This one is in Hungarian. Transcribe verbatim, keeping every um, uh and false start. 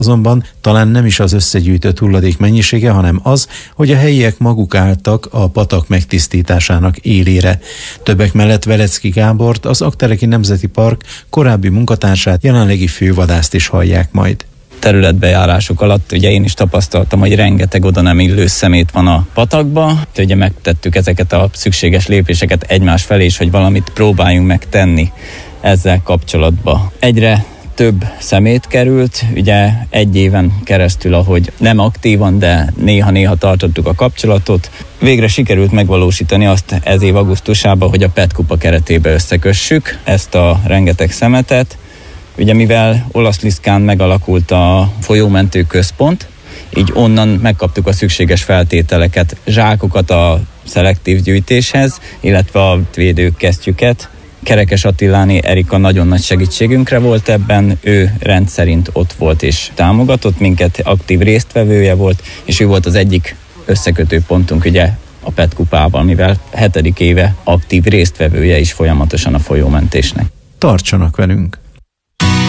Azonban talán nem is az összegyűjtött hulladék mennyisége, hanem az, hogy a helyiek maguk álltak a patak megtisztításának élére. Többek mellett Velecki Gábort, az Aggteleki Nemzeti Park korábbi munkatársát, jelenlegi fővadászt is hallják majd. Területbejárások alatt ugye én is tapasztaltam, hogy rengeteg oda nem illő szemét van a patakba. Ugye megtettük ezeket a szükséges lépéseket egymás felé is, hogy valamit próbáljunk megtenni ezzel kapcsolatban. Egyre több szemét került, ugye egy éven keresztül, ahogy nem aktívan, de néha-néha tartottuk a kapcsolatot. Végre sikerült megvalósítani azt ez év augusztusában, hogy a pé é té kupa keretébe összekössük ezt a rengeteg szemetet. Ugye mivel Olaszliszkán megalakult a folyómentő központ, így onnan megkaptuk a szükséges feltételeket, zsákokat a szelektív gyűjtéshez, illetve a védőkesztyüket. Kerekes Attiláné Erika nagyon nagy segítségünkre volt ebben, ő rendszerint ott volt és támogatott minket, aktív résztvevője volt, és ő volt az egyik összekötő pontunk ugye a pé é té kupával, mivel hetedik éve aktív résztvevője is folyamatosan a folyómentésnek. Tartsanak velünk!